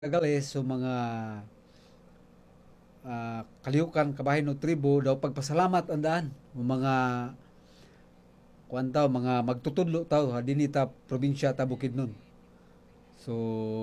Kagalis so mga kalihukan kabahin no tribo daw pagpasalamat andaan mga kuan taw mga magtutudlo taw dinhi ta probinsya ta Bukidnon. So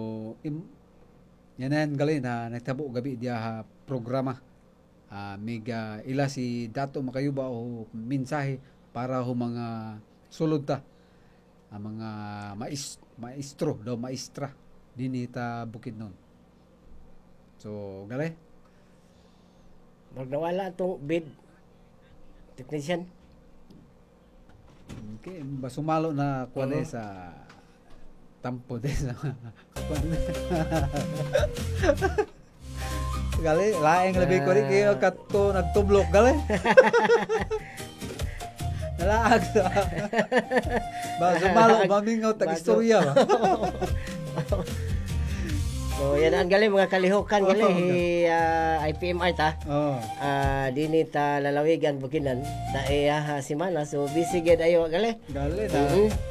yanan gali na nagtabo gabi dia programa. Mega ila si Dato makayuba o mensahe para ho mga sulod ta mga maestro daw maestra dinhi ta Bukidnon. So gali Magdawala itong bid technician. okay, basumalo na kuan sa tampo din sa gali laeng labi ko rin kayo kato nagtublok gali nalaag sa basumalo mamingaw tag istorya ba. So yan ang galing mga kalihukan gali IPMR ta. Oh. Dini ta lalawigan Bukidnon ta simana so busy gid ayo gali. Gali na.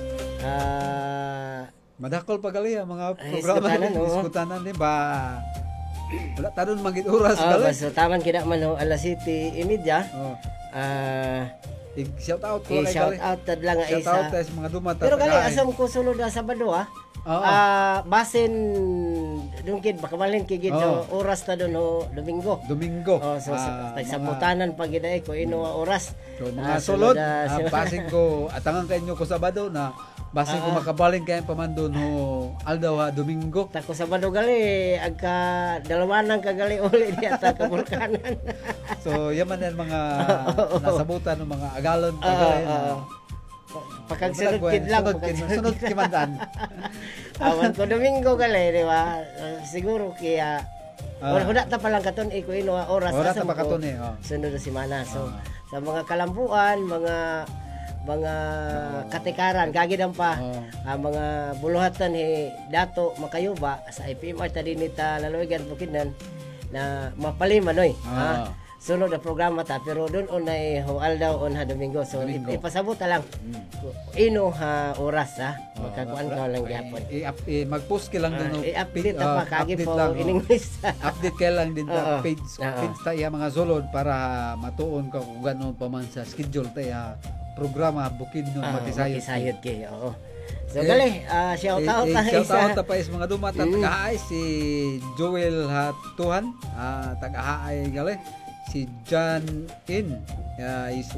Madakol pa gali ang mga programa diskutanan ni ba. Wala tanon magit oras gali. So taman kida man ho alas 7:30. Oh. Shout out ko shout out tad lang isa. Shout out sa mga dumata. Pero gali asam ko sulod na Sabado basin dungkid baka malin kigid oras ta doon Domingo. So tagsabutanan pag giday ko ino oras. So mga sulod basin ko atangan kayo ko Sabado na basin ko makabalin kayo pamandon aldaw Domingo. Ta ko Sabado gali agka dalawanan ka gali uli diya ta kabulkanan. So yaman yan mga nasabutan ng mga agalon kagaya Pakagsunod kid lang. Sunod kimandan. Awan ko Domingo gali, di ba? Siguro kaya huda ta palang katon iko ino oras asa pa katon sunod na semana. So sa mga kalampuan, mga katikaran kagid pa mga buluhatan Dato makayuba sa IPMR ta dinhi ta lalawigan Bukidnon na mapalima sunod na programa ta pero doon unay hoal daw on Domingo so ipasabot lang ino oras magkakuan ka lang gyapon mag-post ka lang din i-update pa kagi po in English update ka lang din ta page ta iya mga sulod para matuon ka kung ganon pa man sa schedule ta programa Bukidnon Matisayod kay so gali shout out pa is mga dumata tagahay si Joel Hatuhan tagahay gali si John In is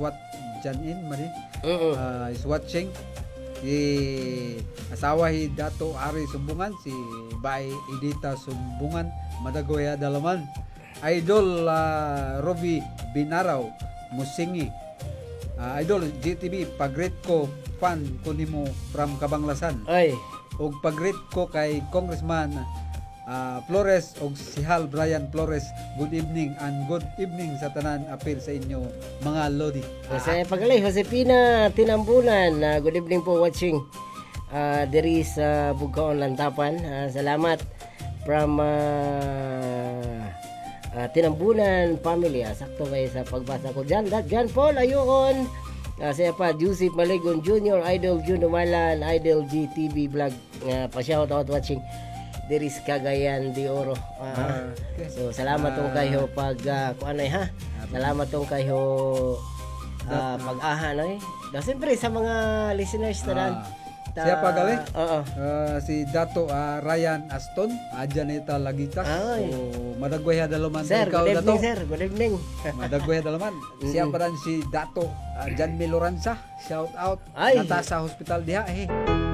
watching si asawa hi Dato Ari Sumbungan si Bay Edita Sumbungan Madagoya Dalaman Idol Robbie Binaraw Musingi Idol GTV pag-rate ko fan kunimo from Kabanglasan og pag-rate ko kay Congressman Flores og si Hal Brian Flores, good evening and good evening sa tanan apil sa inyo mga lodi. Sa pagalay Josepina Tinambunan, good evening po watching diri sa Bugkaon Lantapan. Salamat from Tinambunan family. Sakto kayo sa pagbasa ko dyan. John Paul ayon. Saya pa Joseph Maligon Jr. Idol Juno Malan Idol GTV vlog pa-shout out watching there is Cagayan de Oro. So salamat tong kayo pag kuanay salamat tong kayo pag-aha no siyempre sa mga listeners na siya pa gali si Dato Ryan Aston Janeta Lagita so madagway dalaman sir, ikaw Dato sir good evening madagway dalaman siya pa rin si Dato Jan Miloranza shout out Natasa Hospital diha